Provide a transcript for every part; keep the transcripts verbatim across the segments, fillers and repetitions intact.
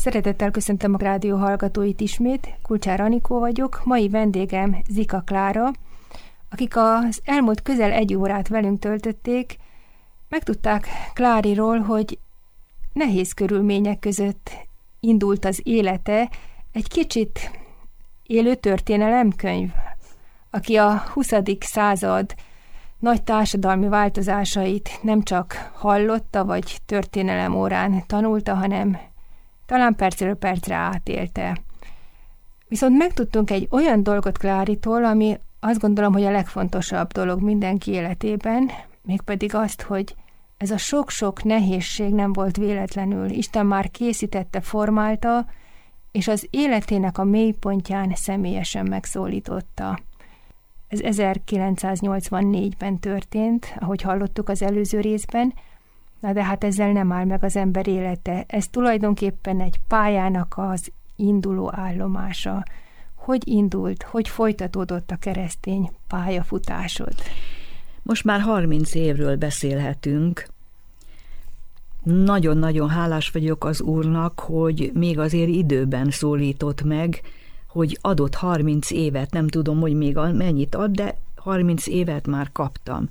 Szeretettel köszöntöm a rádió hallgatóit ismét, Kulcsár Anikó vagyok, mai vendégem Zika Klára, akik az elmúlt közel egy órát velünk töltötték, megtudták Kláriról, hogy nehéz körülmények között indult az élete, egy kicsit élő történelemkönyv, aki a huszadik század nagy társadalmi változásait nem csak hallotta, vagy történelem órán tanulta, hanem talán percről percre átélte. Viszont megtudtunk egy olyan dolgot Kláritól, ami azt gondolom, hogy a legfontosabb dolog mindenki életében, mégpedig azt, hogy ez a sok-sok nehézség nem volt véletlenül. Isten már készítette, formálta, és az életének a mélypontján személyesen megszólította. Ez ezerkilencszáznyolcvannégyben történt, ahogy hallottuk az előző részben, na de hát ezzel nem áll meg az ember élete. Ez tulajdonképpen egy pályának az induló állomása. Hogy indult, hogy folytatódott a keresztény pályafutásod? Most már harminc évről beszélhetünk. Nagyon-nagyon hálás vagyok az Úrnak, hogy még azért időben szólított meg, hogy adott harminc évet, nem tudom, hogy még mennyit ad, de harminc évet már kaptam.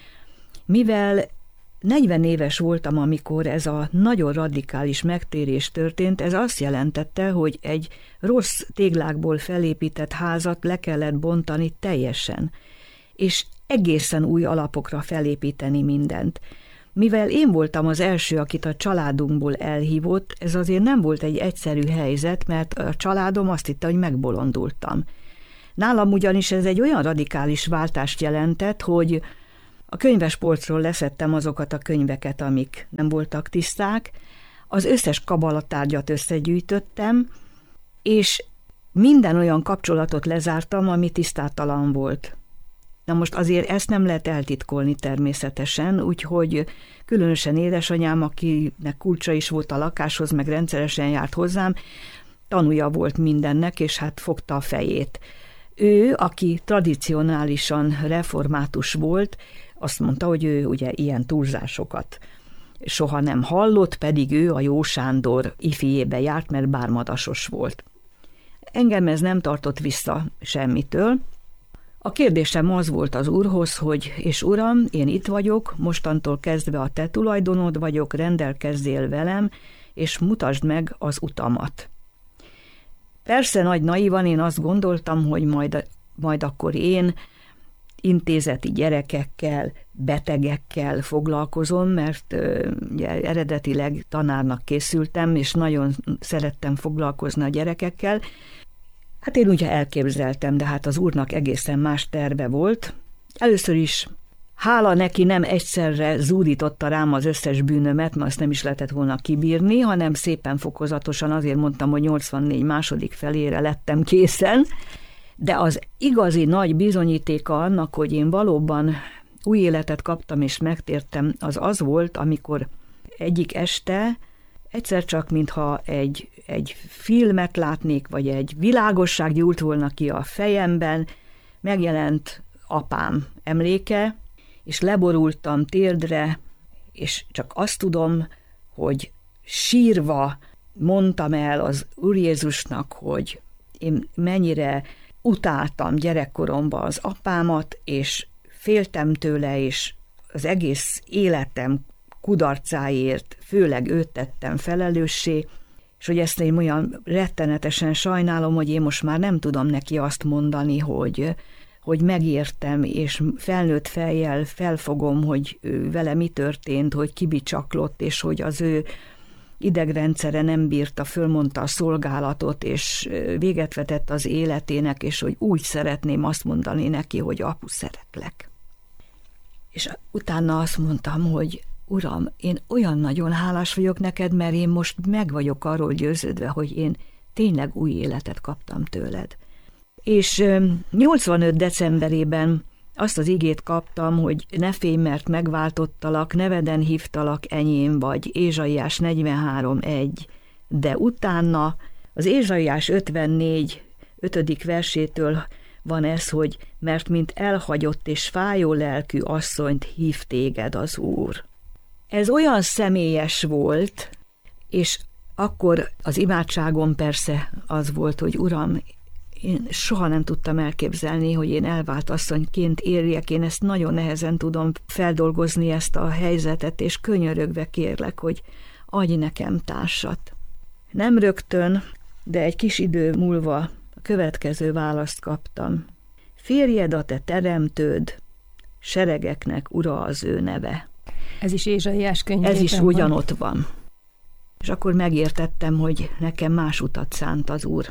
Mivel negyven éves voltam, amikor ez a nagyon radikális megtérés történt, ez azt jelentette, hogy egy rossz téglákból felépített házat le kellett bontani teljesen, és egészen új alapokra felépíteni mindent. Mivel én voltam az első, akit a családunkból elhívott, ez azért nem volt egy egyszerű helyzet, mert a családom azt hitte, hogy megbolondultam. Nálam ugyanis ez egy olyan radikális váltást jelentett, hogy a könyvespolcról leszettem azokat a könyveket, amik nem voltak tiszták, az összes kabalatárgyat összegyűjtöttem, és minden olyan kapcsolatot lezártam, ami tisztátalan volt. Na most azért ezt nem lehet eltitkolni természetesen, úgyhogy különösen édesanyám, akinek kulcsa is volt a lakáshoz, meg rendszeresen járt hozzám, tanúja volt mindennek, és hát fogta a fejét. Ő, aki tradicionálisan református volt, azt mondta, hogy ő ugye ilyen túlzásokat soha nem hallott, pedig ő a Jó Sándor ifijébe járt, mert bármadasos volt. Engem ez nem tartott vissza semmitől. A kérdésem az volt az Úrhoz, hogy és Uram, én itt vagyok, mostantól kezdve a te tulajdonod vagyok, rendelkezzél velem, és mutasd meg az utamat. Persze nagy naivan én azt gondoltam, hogy majd, majd akkor én intézeti gyerekekkel, betegekkel foglalkozom, mert ugye, eredetileg tanárnak készültem, és nagyon szerettem foglalkozni a gyerekekkel. Hát én ugye elképzeltem, de hát az Úrnak egészen más terve volt. Először is hála neki nem egyszerre zúdította rám az összes bűnömet, mert azt nem is lehetett volna kibírni, hanem szépen fokozatosan, azért mondtam, hogy nyolcvannégy második felére lettem készen, de az igazi nagy bizonyítéka annak, hogy én valóban új életet kaptam és megtértem, az az volt, amikor egyik este egyszer csak, mintha egy, egy filmet látnék, vagy egy világosság gyúlt volna ki a fejemben, megjelent apám emléke, és leborultam térdre, és csak azt tudom, hogy sírva mondtam el az Úr Jézusnak, hogy én mennyire utáltam gyerekkoromban az apámat, és féltem tőle, és az egész életem kudarcáért főleg őt tettem felelőssé, és hogy ezt én olyan rettenetesen sajnálom, hogy én most már nem tudom neki azt mondani, hogy, hogy megértem, és felnőtt fejjel felfogom, hogy vele mi történt, hogy kibicsaklott, és hogy az ő idegrendszere nem bírta, fölmondta a szolgálatot, és véget vetett az életének, és hogy úgy szeretném azt mondani neki, hogy apu, szeretlek. És utána azt mondtam, hogy Uram, én olyan nagyon hálás vagyok neked, mert én most meg vagyok arról győződve, hogy én tényleg új életet kaptam tőled. És nyolcvanöt decemberében azt az igét kaptam, hogy ne félj, mert megváltottalak, neveden hívtalak, enyém vagy, Ézsaiás negyvenhárom egy. De utána az Ézsaiás ötvennégy ötödik versétől van ez, hogy mert mint elhagyott és fájó lelkű asszonyt hív téged az Úr. Ez olyan személyes volt, és Akkor az imádságom persze az volt, hogy Uram, én soha nem tudtam elképzelni, hogy én elvált asszonyként érjek, én ezt nagyon nehezen tudom feldolgozni, ezt a helyzetet, és könyörögve kérlek, hogy adj nekem társat. Nem rögtön, de egy kis idő múlva a következő választ kaptam. Férjed a te teremtőd, seregeknek ura az ő neve. Ez is Ézsaiás könyvében Ez is van. ugyanott van. És akkor megértettem, hogy nekem más utat szánt az Úr.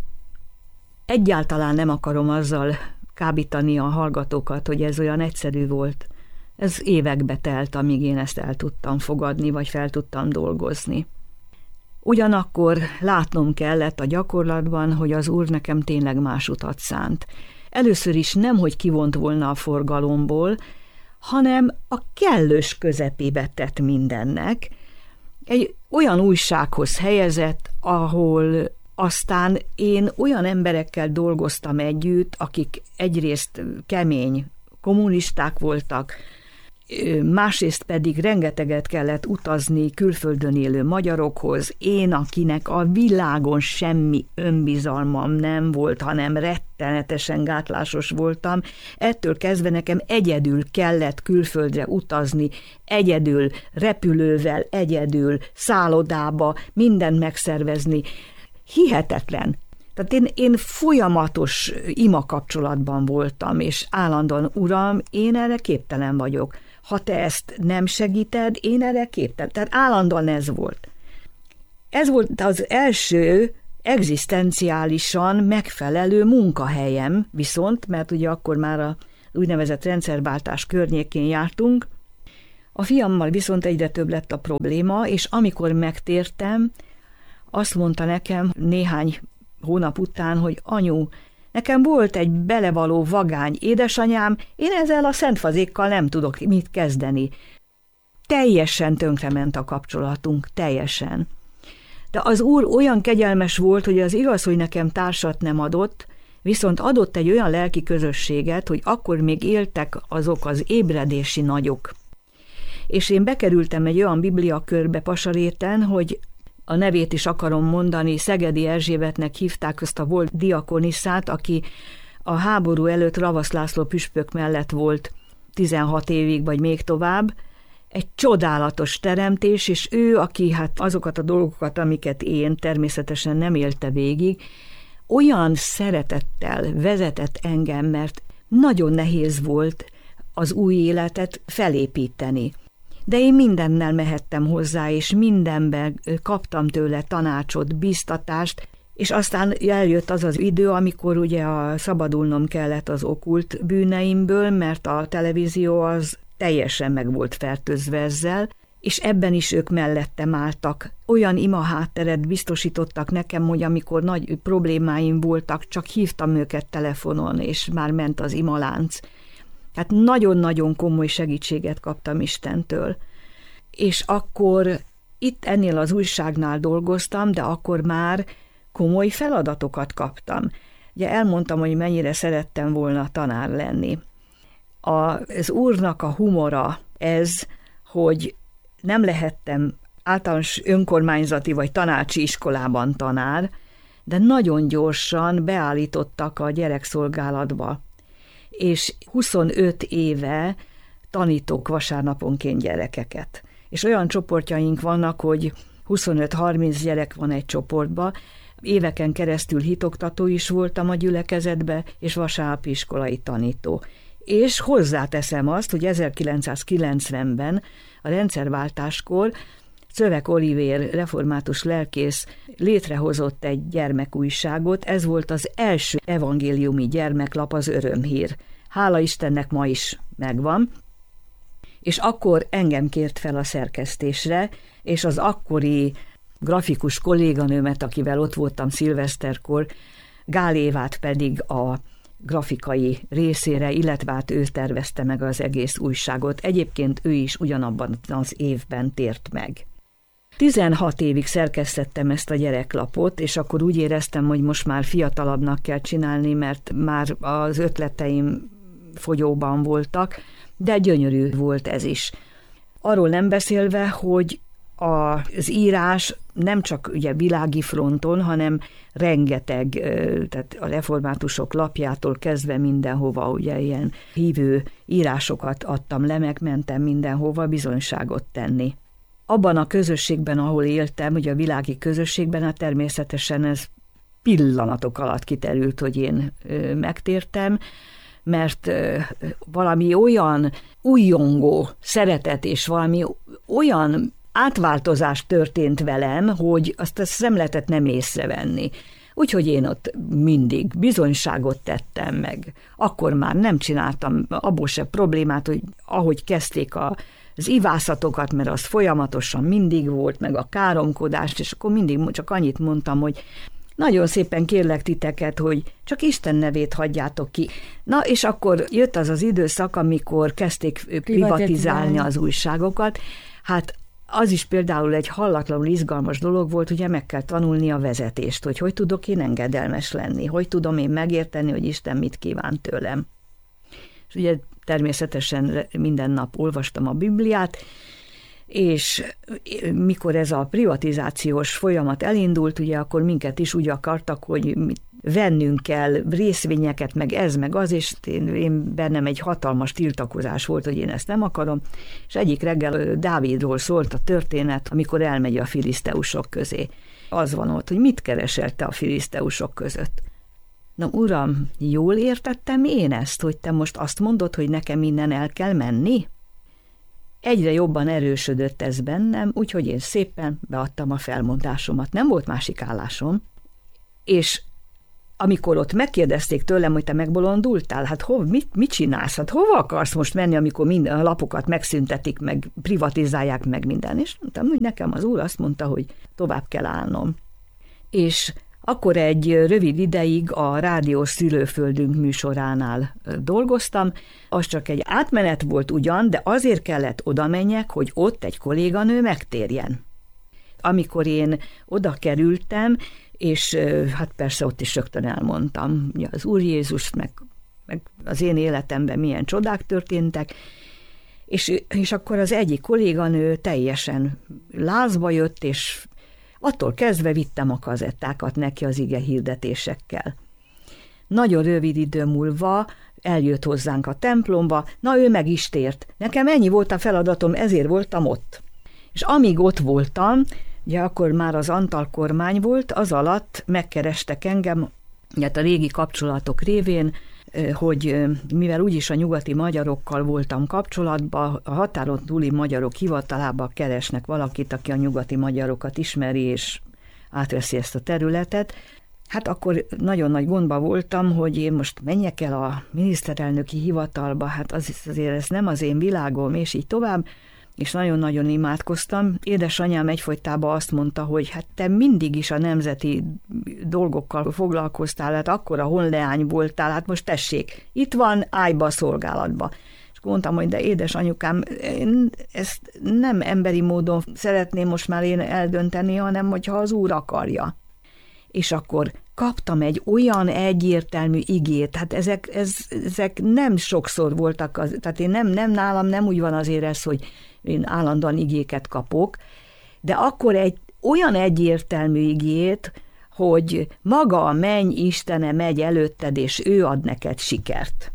Egyáltalán nem akarom azzal kábítani a hallgatókat, hogy ez olyan egyszerű volt. Ez évekbe telt, amíg én ezt el tudtam fogadni, vagy fel tudtam dolgozni. Ugyanakkor látnom kellett a gyakorlatban, hogy az Úr nekem tényleg más utat szánt. Először is nem, hogy kivont volna a forgalomból, hanem a kellős közepébe tett mindennek. Egy olyan újsághoz helyezett, ahol aztán én olyan emberekkel dolgoztam együtt, akik egyrészt kemény kommunisták voltak, másrészt pedig rengeteget kellett utazni külföldön élő magyarokhoz. Én, akinek a világon semmi önbizalmam nem volt, hanem rettenetesen gátlásos voltam, ettől kezdve nekem egyedül kellett külföldre utazni, egyedül, repülővel, egyedül, szállodába, mindent megszervezni. Hihetetlen. Tehát én, én folyamatos ima kapcsolatban voltam, és állandóan, Uram, én erre képtelen vagyok. Ha te ezt nem segíted, én erre képtelen. Tehát állandóan ez volt. Ez volt az első egzisztenciálisan megfelelő munkahelyem, viszont, mert ugye akkor már az úgynevezett rendszerváltás környékén jártunk, a fiammal viszont egyre több lett a probléma, és amikor megtértem, azt mondta nekem néhány hónap után, hogy anyu, nekem volt egy belevaló vagány édesanyám, én ezzel a szentfazékkal nem tudok mit kezdeni. Teljesen tönkrement a kapcsolatunk, teljesen. De az Úr olyan kegyelmes volt, hogy az igaz, hogy nekem társat nem adott, viszont adott egy olyan lelki közösséget, hogy akkor még éltek azok az ébredési nagyok. És én bekerültem egy olyan bibliakörbe Pasaréten, hogy a nevét is akarom mondani, Szegedi Erzsébetnek hívták azt a volt diakonisszát, aki a háború előtt Ravasz László püspök mellett volt tizenhat évig, vagy még tovább. Egy csodálatos teremtés, és ő, aki hát azokat a dolgokat, amiket én természetesen nem élte végig, olyan szeretettel vezetett engem, mert nagyon nehéz volt az új életet felépíteni. De én mindennel mehettem hozzá, és mindenben kaptam tőle tanácsot, biztatást, és aztán eljött az az idő, amikor ugye a szabadulnom kellett az okkult bűneimből, mert a televízió az teljesen meg volt fertőzve ezzel, és ebben is ők mellettem álltak. Olyan ima hátteret biztosítottak nekem, hogy amikor nagy problémáim voltak, csak hívtam őket telefonon, és már ment az imalánc. Tehát nagyon-nagyon komoly segítséget kaptam Istentől. És akkor itt ennél az újságnál dolgoztam, de akkor már komoly feladatokat kaptam. Ugye elmondtam, hogy mennyire szerettem volna tanár lenni. Az Úrnak a humora ez, hogy nem lehettem általános önkormányzati vagy tanácsi iskolában tanár, de nagyon gyorsan beállítottak a gyerekszolgálatba. És huszonöt éve tanítok vasárnaponként gyerekeket. És olyan csoportjaink vannak, hogy huszonöt-harminc gyerek van egy csoportba, éveken keresztül hitoktató is voltam a gyülekezetbe, és vasárnapi iskolai tanító. És hozzáteszem azt, hogy ezerkilencszázkilencvenben a rendszerváltáskor Szöveg Olivér református lelkész létrehozott egy gyermekújságot, ez volt az első evangéliumi gyermeklap, az Örömhír. Hála Istennek ma is megvan. És akkor engem kért fel a szerkesztésre, és az akkori grafikus kolléganőmet, akivel ott voltam szilveszterkor, Gál Évát pedig a grafikai részére, illetve hát ő tervezte meg az egész újságot. Egyébként ő is ugyanabban az évben tért meg. tizenhat évig szerkesztettem ezt a gyereklapot, és akkor úgy éreztem, hogy most már fiatalabbnak kell csinálni, mert már az ötleteim fogyóban voltak, de gyönyörű volt ez is. Arról nem beszélve, hogy az írás nem csak ugye világi fronton, hanem rengeteg, tehát a reformátusok lapjától kezdve mindenhova, ugye ilyen hívő írásokat adtam le, megmentem mindenhova bizonyságot tenni. Abban a közösségben, ahol éltem, ugye a világi közösségben, hát természetesen ez pillanatok alatt kiterült, hogy én megtértem, mert valami olyan újongó szeretet és valami olyan átváltozás történt velem, hogy azt a szemletet nem észrevenni. Úgyhogy én ott mindig bizonyságot tettem meg. Akkor már nem csináltam abból se problémát, hogy ahogy kezdték a az ivászatokat, mert az folyamatosan mindig volt, meg a káromkodást, és akkor mindig csak annyit mondtam, hogy nagyon szépen kérlek titeket, hogy csak Isten nevét hagyjátok ki. Na, és akkor jött az az időszak, amikor kezdték privatizálni az újságokat. Hát az is például egy hallatlanul izgalmas dolog volt, ugye meg kell tanulni a vezetést, hogy hogy tudok én engedelmes lenni, hogy tudom én megérteni, hogy Isten mit kíván tőlem. És ugye természetesen minden nap olvastam a Bibliát, és mikor ez a privatizációs folyamat elindult, ugye akkor minket is úgy akartak, hogy vennünk kell részvényeket, meg ez, meg az, és én, én bennem egy hatalmas tiltakozás volt, hogy én ezt nem akarom, és egyik reggel Dávidról szólt a történet, amikor elmegy a filiszteusok közé. Az van ott, hogy mit keresel te a filiszteusok között. Na uram, jól értettem én ezt, hogy te most azt mondod, hogy nekem innen el kell menni? Egyre jobban erősödött ez bennem, úgyhogy én szépen beadtam a felmondásomat. Nem volt másik állásom. És amikor ott megkérdezték tőlem, hogy te megbolondultál, hát hov, mit, mit csinálsz? Hát hova akarsz most menni, amikor minden a lapokat megszüntetik, meg privatizálják, meg minden? És mondtam, hogy nekem az úr azt mondta, hogy tovább kell állnom. És akkor egy rövid ideig a Rádiós Szülőföldünk műsoránál dolgoztam, az csak egy átmenet volt ugyan, de azért kellett oda menjek, hogy ott egy kolléganő megtérjen. Amikor én oda kerültem, és hát persze ott is rögtön elmondtam, hogy az Úr Jézus, meg, meg az én életemben milyen csodák történtek, és, és akkor az egyik kolléganő teljesen lázba jött, és attól kezdve vittem a kazettákat neki az ige hirdetésekkel. Nagyon rövid idő múlva eljött hozzánk a templomba, na ő meg is tért. Nekem ennyi volt a feladatom, ezért voltam ott. És amíg ott voltam, ugye akkor már az Antal kormány volt, az alatt megkerestek engem, ugye a régi kapcsolatok révén, hogy mivel úgyis a nyugati magyarokkal voltam kapcsolatban, a határon túli magyarok hivatalába keresnek valakit, aki a nyugati magyarokat ismeri, és átveszi ezt a területet. Hát akkor nagyon nagy gondba voltam, hogy én most menjek el a miniszterelnöki hivatalba, hát az, azért ez nem az én világom, és így tovább, és nagyon-nagyon imádkoztam. Édesanyám egyfolytában azt mondta, hogy hát te mindig is a nemzeti dolgokkal foglalkoztál, hát akkora honleány voltál, hát most tessék, itt van, állj be a szolgálatba. És mondtam, hogy de édesanyukám, én ezt nem emberi módon szeretném most már én eldönteni, hanem hogyha az Úr akarja. És akkor kaptam egy olyan egyértelmű igét, hát ezek, ez, ezek nem sokszor voltak, az, tehát én nem, nem nálam nem úgy van azért ez, hogy én állandóan igéket kapok, de akkor egy olyan egyértelmű igét, hogy maga a menny Istene megy előtted, és ő ad neked sikert.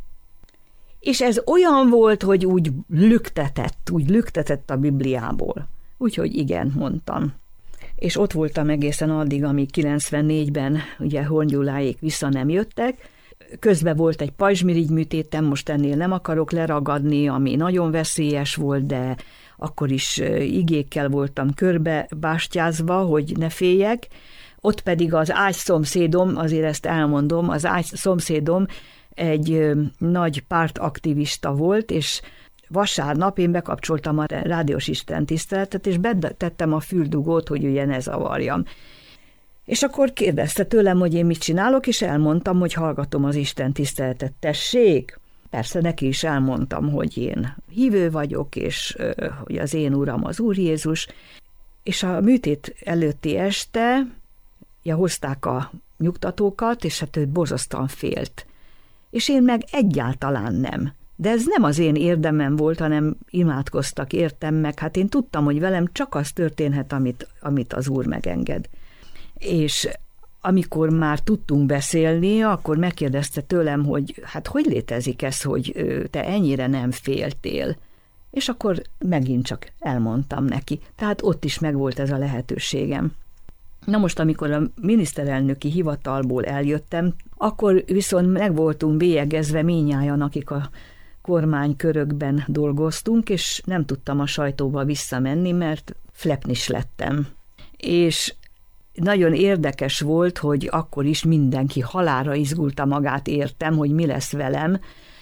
És ez olyan volt, hogy úgy lüktetett, úgy lüktetett a Bibliából. Úgyhogy igen, mondtam. És ott voltam egészen addig, amíg kilencvennégyben ugye Horn Gyuláék vissza nem jöttek. Közben volt egy pajzsmirigyműtétem, most ennél nem akarok leragadni, ami nagyon veszélyes volt, de akkor is igékkel voltam körbe bástyázva, hogy ne féljek. Ott pedig az ágy szomszédom, azért ezt elmondom, az ágy szomszédom egy nagy pártaktivista volt, és vasárnap én bekapcsoltam a rádiós istentiszteletet, és betettem a füldugót, hogy ugye ne zavarjam. És akkor kérdezte tőlem, hogy én mit csinálok, és elmondtam, hogy hallgatom az istentiszteletet. Tessék! Persze neki is elmondtam, hogy én hívő vagyok, és hogy az én uram az Úr Jézus. És a műtét előtti este ja, hozták a nyugtatókat, és hát ő borzasztóan félt. És én meg egyáltalán nem. De ez nem az én érdemem volt, hanem imádkoztak, értem meg. Hát én tudtam, hogy velem csak az történhet, amit, amit az Úr megenged. És amikor már tudtunk beszélni, akkor megkérdezte tőlem, hogy hát hogy létezik ez, hogy te ennyire nem féltél. És akkor megint csak elmondtam neki. Tehát ott is megvolt ez a lehetőségem. Na most, amikor a miniszterelnöki hivatalból eljöttem, akkor viszont meg voltunk bélyegezve mindnyájan, akik a kormánykörökben dolgoztunk, és nem tudtam a sajtóba visszamenni, mert flepnis lettem. És nagyon érdekes volt, hogy akkor is mindenki halálra izgulta magát, értem, hogy mi lesz velem,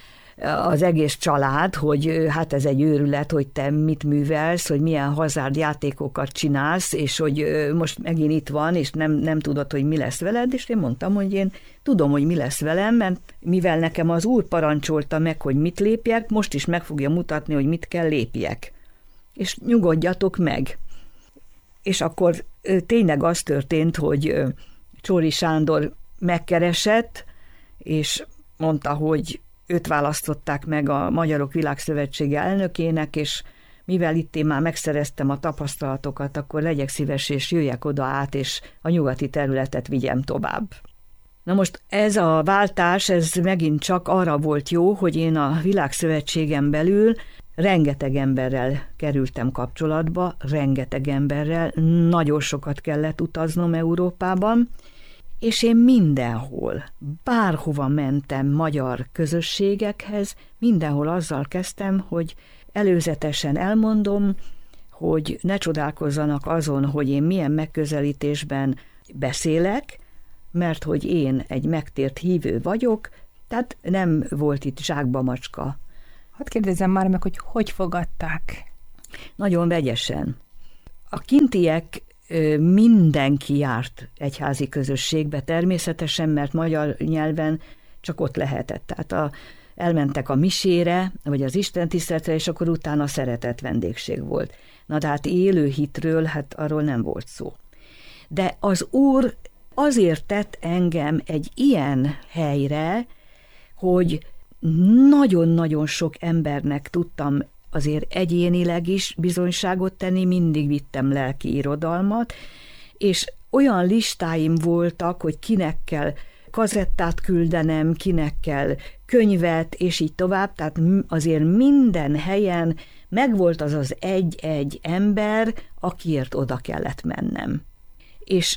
az egész család, hogy hát ez egy őrület, hogy te mit művelsz, hogy milyen hazárd játékokat csinálsz, és hogy most megint itt van, és nem, nem tudod, hogy mi lesz veled, és én mondtam, hogy én tudom, hogy mi lesz velem, mert mivel nekem az Úr parancsolta meg, hogy mit lépjek, most is meg fogja mutatni, hogy mit kell lépjek. És nyugodjatok meg. És akkor tényleg az történt, hogy Csóri Sándor megkeresett, és mondta, hogy őt választották meg a Magyarok Világszövetsége elnökének, és mivel itt én már megszereztem a tapasztalatokat, akkor legyek szíves, és jöjjek oda át, és a nyugati területet vigyem tovább. Na most ez a váltás, ez megint csak arra volt jó, hogy én a Világszövetségen belül rengeteg emberrel kerültem kapcsolatba, rengeteg emberrel, nagyon sokat kellett utaznom Európában, és én mindenhol, bárhova mentem magyar közösségekhez, mindenhol azzal kezdtem, hogy előzetesen elmondom, hogy ne csodálkozzanak azon, hogy én milyen megközelítésben beszélek, mert hogy én egy megtért hívő vagyok, tehát nem volt itt zsákba macska. Hadd kérdezzem már meg, hogy hogy fogadták? Nagyon vegyesen. A kintiek mindenki járt egyházi közösségbe természetesen, mert magyar nyelven csak ott lehetett. Tehát a, elmentek a misére, vagy az istentiszteletre, és akkor utána szeretett vendégség volt. Na de hát élő hitről, hát arról nem volt szó. De az Úr azért tett engem egy ilyen helyre, hogy nagyon-nagyon sok embernek tudtam azért egyénileg is bizonyságot tenni, mindig vittem lelki irodalmat, és olyan listáim voltak, hogy kinek kell kazettát küldenem, kinek kell könyvet, és így tovább, tehát azért minden helyen megvolt az az egy-egy ember, akiért oda kellett mennem. És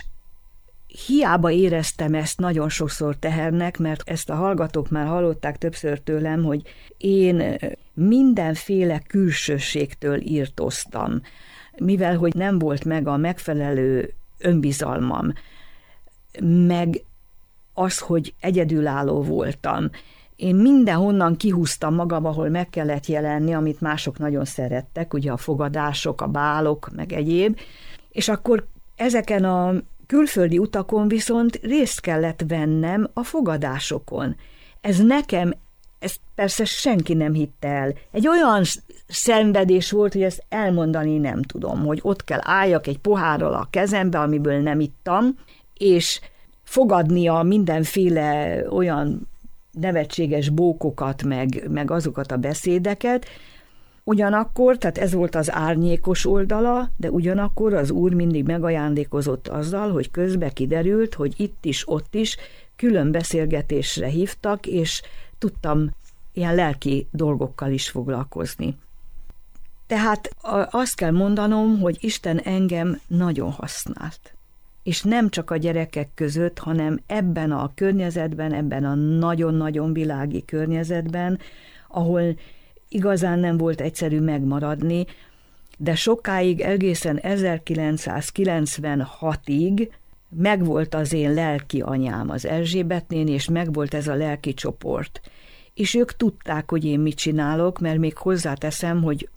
hiába éreztem ezt nagyon sokszor tehernek, mert ezt a hallgatók már hallották többször tőlem, hogy én mindenféle külsőségtől írtóztam, mivel hogy nem volt meg a megfelelő önbizalmam, meg az, hogy egyedülálló voltam. Én mindenhonnan kihúztam magam, ahol meg kellett jelenni, amit mások nagyon szerettek, ugye a fogadások, a bálok, meg egyéb, és akkor ezeken a külföldi utakon viszont részt kellett vennem a fogadásokon. Ez nekem, ezt persze senki nem hitte el. Egy olyan szenvedés volt, hogy ezt elmondani nem tudom, hogy ott kell álljak egy pohárral a kezembe, amiből nem ittam, és fogadnia mindenféle olyan nevetséges bókokat, meg, meg azokat a beszédeket. Ugyanakkor, tehát ez volt az árnyékos oldala, de ugyanakkor az Úr mindig megajándékozott azzal, hogy közbe kiderült, hogy itt is, ott is külön beszélgetésre hívtak, és tudtam ilyen lelki dolgokkal is foglalkozni. Tehát azt kell mondanom, hogy Isten engem nagyon használt. És nem csak a gyerekek között, hanem ebben a környezetben, ebben a nagyon-nagyon világi környezetben, ahol igazán nem volt egyszerű megmaradni, de sokáig, egészen ezerkilencszázkilencvenhatig megvolt az én lelki anyám, az Erzsébet néni, és megvolt ez a lelki csoport. És ők tudták, hogy én mit csinálok, mert még hozzáteszem, hogy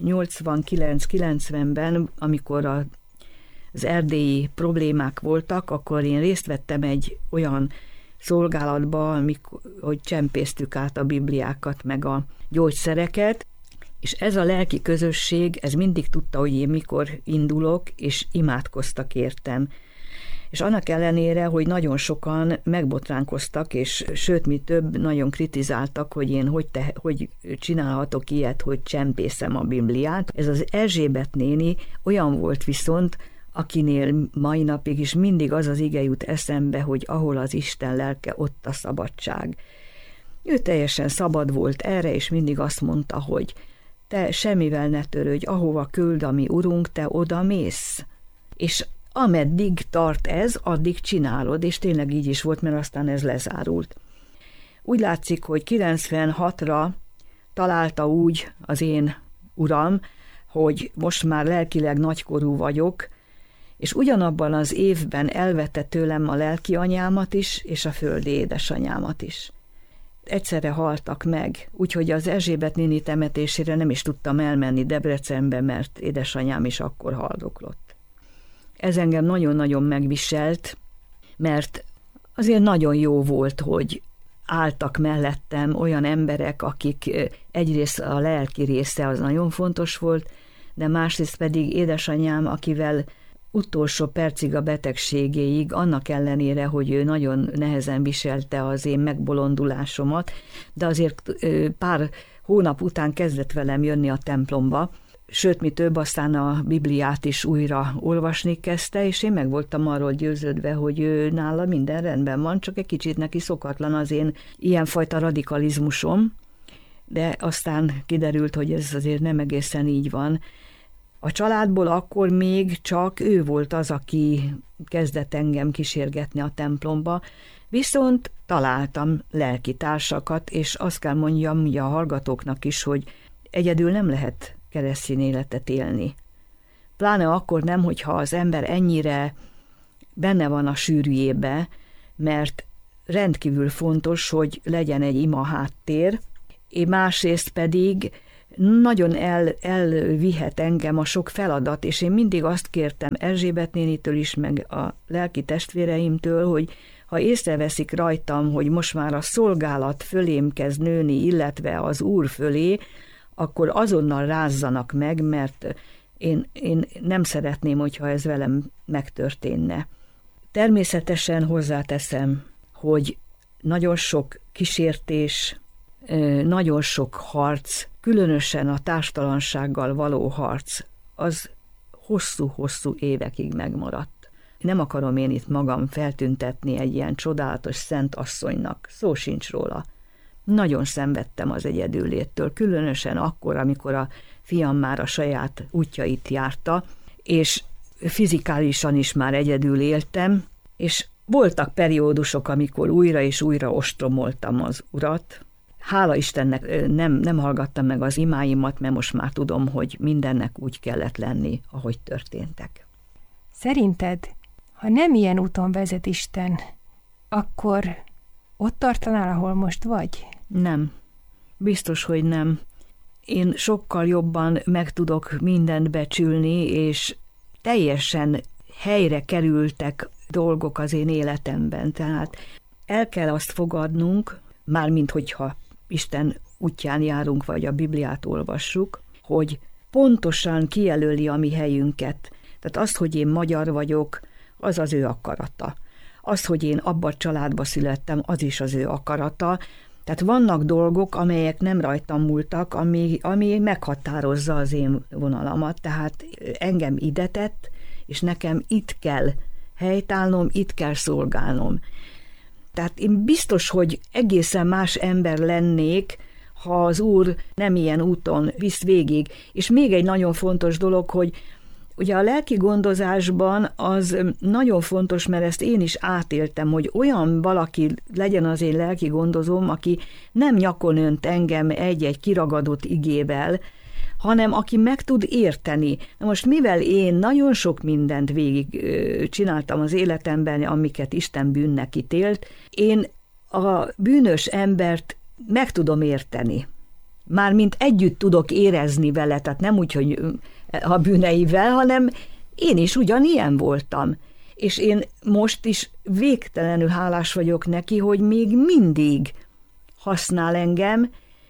nyolcvankilenc-kilencvenben, amikor a, az erdélyi problémák voltak, akkor én részt vettem egy olyan szolgálatba, amikor, hogy csempésztük át a bibliákat, meg a gyógyszereket, és ez a lelki közösség, ez mindig tudta, hogy én mikor indulok, és imádkoztak értem. És annak ellenére, hogy nagyon sokan megbotránkoztak, és sőt, mi több, nagyon kritizáltak, hogy én hogy, te, hogy csinálhatok ilyet, hogy csempészem a Bibliát. Ez az Erzsébet néni olyan volt viszont, akinél mai napig is mindig az az ige jut eszembe, hogy ahol az Isten lelke, ott a szabadság. Ő teljesen szabad volt erre, és mindig azt mondta, hogy te semmivel ne törődj, ahova küld a mi urunk, te oda mész. És ameddig tart ez, addig csinálod, és tényleg így is volt, mert aztán ez lezárult. Úgy látszik, hogy kilencvenhatra találta úgy az én uram, hogy most már lelkileg nagykorú vagyok, és ugyanabban az évben elvette tőlem a lelki anyámat is, és a földi édesanyámat is. Egyszerre haltak meg, úgyhogy az Erzsébet néni temetésére nem is tudtam elmenni Debrecenbe, mert édesanyám is akkor haldoklott. Ez engem nagyon-nagyon megviselt, mert azért nagyon jó volt, hogy álltak mellettem olyan emberek, akik egyrészt a lelki része az nagyon fontos volt, de másrészt pedig édesanyám, akivel utolsó percig a betegségéig, annak ellenére, hogy ő nagyon nehezen viselte az én megbolondulásomat, de azért pár hónap után kezdett velem jönni a templomba, sőt, mi több, aztán a Bibliát is újra olvasni kezdte, és én meg voltam arról győződve, hogy ő nála minden rendben van, csak egy kicsit neki szokatlan az én ilyenfajta radikalizmusom, de aztán kiderült, hogy ez azért nem egészen így van. A családból akkor még csak ő volt az, aki kezdett engem kísérgetni a templomba, viszont találtam lelkitársakat, és azt kell mondjam a hallgatóknak is, hogy egyedül nem lehet keresztény életet élni. Pláne akkor nem, hogyha az ember ennyire benne van a sűrűjébe, mert rendkívül fontos, hogy legyen egy ima háttér, és másrészt pedig nagyon el, elvihet engem a sok feladat, és én mindig azt kértem Erzsébet nénitől is, meg a lelki testvéreimtől, hogy ha észreveszik rajtam, hogy most már a szolgálat fölém kezd nőni, illetve az Úr fölé, akkor azonnal rázzanak meg, mert én, én nem szeretném, hogyha ez velem megtörténne. Természetesen hozzáteszem, hogy nagyon sok kísértés, nagyon sok harc, különösen a társtalansággal való harc, az hosszú-hosszú évekig megmaradt. Nem akarom én itt magam feltüntetni egy ilyen csodálatos szent asszonynak, szó sincs róla. Nagyon szenvedtem az egyedülléttől, különösen akkor, amikor a fiam már a saját útjait járta, és fizikálisan is már egyedül éltem, és voltak periódusok, amikor újra és újra ostromoltam az Urat. Hála Istennek nem, nem hallgattam meg az imáimat, mert most már tudom, hogy mindennek úgy kellett lenni, ahogy történtek. Szerinted, ha nem ilyen úton vezet Isten, akkor ott tartanál, ahol most vagy? Nem. Biztos, hogy nem. Én sokkal jobban meg tudok mindent becsülni, és teljesen helyre kerültek dolgok az én életemben. Tehát el kell azt fogadnunk, mármint hogyha Isten útján járunk, vagy a Bibliát olvassuk, hogy pontosan kijelöli a mi helyünket. Tehát azt, hogy én magyar vagyok, az az ő akarata. Az, hogy én abba a családba születtem, az is az ő akarata. Tehát vannak dolgok, amelyek nem rajtam múltak, ami, ami meghatározza az én vonalamat. Tehát engem ide tett, és nekem itt kell helytállnom, itt kell szolgálnom. Tehát én biztos, hogy egészen más ember lennék, ha az Úr nem ilyen úton visz végig. És még egy nagyon fontos dolog, hogy ugye a lelki gondozásban az nagyon fontos, mert ezt én is átéltem, hogy olyan valaki legyen az én lelki gondozóm, aki nem nyakon önt engem egy-egy kiragadott igével, hanem aki meg tud érteni. Na most mivel én nagyon sok mindent végig csináltam az életemben, amiket Isten bűnnek ítélt, én a bűnös embert meg tudom érteni. Mármint együtt tudok érezni vele, tehát nem úgy, hogy a bűneivel, hanem én is ugyanilyen voltam. És én most is végtelenül hálás vagyok neki, hogy még mindig használ engem,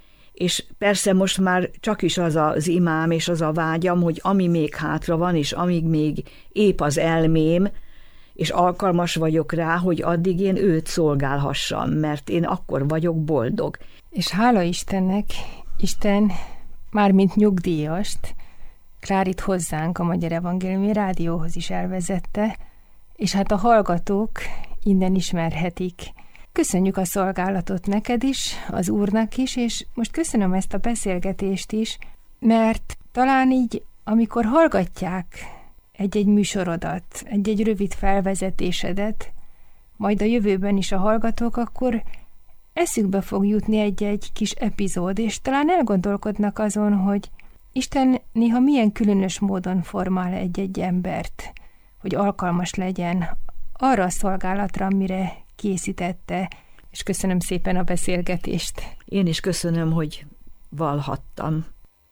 és persze most már csak is az az imám és az a vágyam, hogy ami még hátra van, és amíg még épp az elmém, és alkalmas vagyok rá, hogy addig én őt szolgálhassam, mert én akkor vagyok boldog. És hála Istennek, Isten mármint nyugdíjast Klárit hozzánk a Magyar Evangéliumi Rádióhoz is elvezette, és hát a hallgatók innen ismerhetik. Köszönjük a szolgálatot neked is, az Úrnak is, és most köszönöm ezt a beszélgetést is, mert talán így, amikor hallgatják egy-egy műsorodat, egy-egy rövid felvezetésedet, majd a jövőben is a hallgatók, akkor eszükbe fog jutni egy-egy kis epizód, és talán elgondolkodnak azon, hogy Isten néha milyen különös módon formál egy-egy embert, hogy alkalmas legyen arra a szolgálatra, amire készítette, és köszönöm szépen a beszélgetést. Én is köszönöm, hogy valhattam.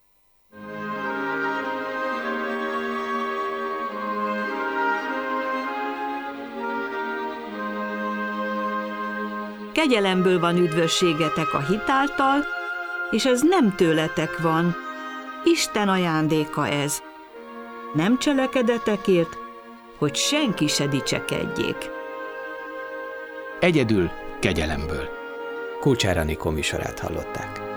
Kegyelemből van üdvösségetek a hit által, és ez nem tőletek van, Isten ajándéka ez. Nem cselekedetekért, hogy senki se dicsekedjék. Egyedül kegyelemből. Kulcsár Anikó műsorát hallották.